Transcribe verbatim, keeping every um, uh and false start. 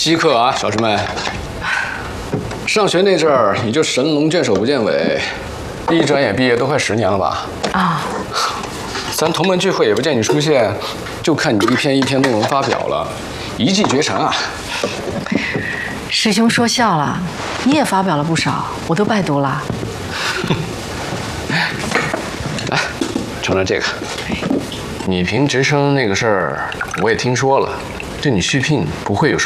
稀客啊，小师妹。上学那阵儿你就神龙见首不见尾，一转眼毕业都快十年了吧？啊。咱同门聚会也不见你出现，就看你一篇一篇论文发表了，一骑绝尘啊！ 师兄说笑了，你也发表了不少，我都拜读了。 来，尝尝这个。你评职称那个事儿，我也听说了，对你续聘不会有什么。